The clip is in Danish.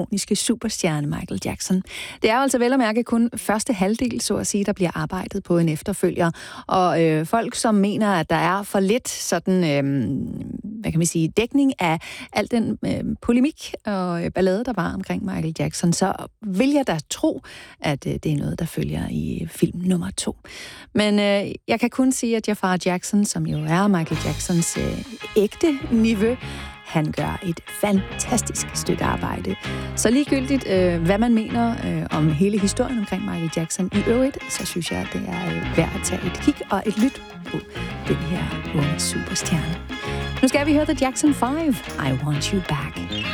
ikoniske superstjerne Michael Jackson. Det er altså vel at mærke kun første halvdel, så at sige, der bliver arbejdet på en efterfølger. Og folk, som mener, at der er for lidt sådan, hvad kan man sige, dækning af al den polemik og ballade, der var omkring Michael Jackson, så vil jeg da tro, at det er noget, der følger i film nummer 2. Men jeg kan kun sige, at Jafar Jackson, som jo er Michael Jacksons ægte niveau, han gør et fantastisk stykke arbejde. Så ligegyldigt, hvad man mener om hele historien omkring Michael Jackson i øvrigt, så synes jeg, at det er værd at tage et kig og et lyt på den her unge superstjerne. Nu skal vi høre The Jackson 5, I Want You Back.